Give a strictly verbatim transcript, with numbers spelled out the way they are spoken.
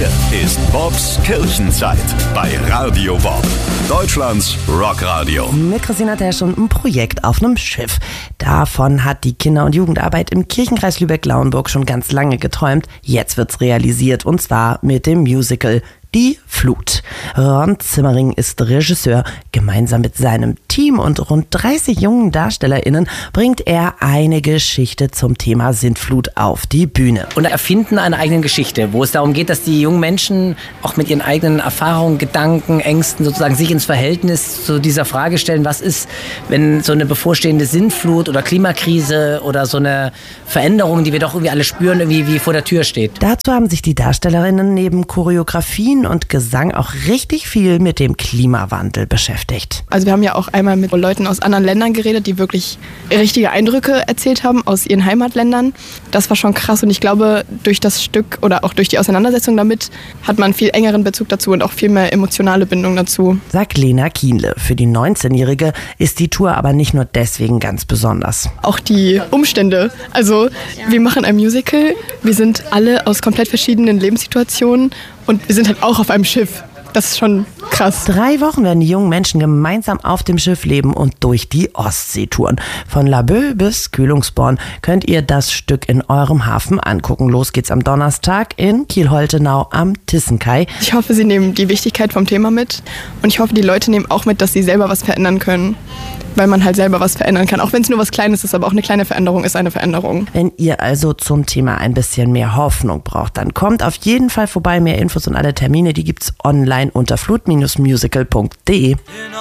Hier ist Bobs Kirchenzeit bei Radio Bob, Deutschlands Rockradio. Mit Christina Tesch und ein Projekt auf einem Schiff. Davon hat die Kinder- und Jugendarbeit im Kirchenkreis Lübeck-Lauenburg schon ganz lange geträumt. Jetzt wird's realisiert, und zwar mit dem Musical Die Flut. Ron Zimmering ist Regisseur. Gemeinsam mit seinem Team und rund dreißig jungen DarstellerInnen bringt er eine Geschichte zum Thema Sintflut auf die Bühne. Und erfinden eine eigene Geschichte, wo es darum geht, dass die jungen Menschen auch mit ihren eigenen Erfahrungen, Gedanken, Ängsten sozusagen sich ins Verhältnis zu dieser Frage stellen, was ist, wenn so eine bevorstehende Sintflut oder Klimakrise oder so eine Veränderung, die wir doch irgendwie alle spüren, irgendwie wie vor der Tür steht. Dazu haben sich die DarstellerInnen neben Choreografien und Gesang auch richtig viel mit dem Klimawandel beschäftigt. Also wir haben ja auch einmal mit Leuten aus anderen Ländern geredet, die wirklich richtige Eindrücke erzählt haben aus ihren Heimatländern. Das war schon krass, und ich glaube, durch das Stück oder auch durch die Auseinandersetzung damit hat man viel engeren Bezug dazu und auch viel mehr emotionale Bindung dazu. Sagt Lena Kienle. Für die neunzehnjährige ist die Tour aber nicht nur deswegen ganz besonders. Auch die Umstände. Also wir machen ein Musical, wir sind alle aus komplett verschiedenen Lebenssituationen und wir sind halt auch auf einem Schiff. Das ist schon krass. Drei Wochen werden die jungen Menschen gemeinsam auf dem Schiff leben und durch die Ostsee touren. Von Laboe bis Kühlungsborn könnt ihr das Stück in eurem Hafen angucken. Los geht's am Donnerstag in Kiel-Holtenau am Tissenkai. Ich hoffe, sie nehmen die Wichtigkeit vom Thema mit, und ich hoffe, die Leute nehmen auch mit, dass sie selber was verändern können. Weil man halt selber was verändern kann. Auch wenn es nur was Kleines ist, aber auch eine kleine Veränderung ist eine Veränderung. Wenn ihr also zum Thema ein bisschen mehr Hoffnung braucht, dann kommt auf jeden Fall vorbei. Mehr Infos und alle Termine, die gibt's online unter flut Bindestrich musical Punkt de.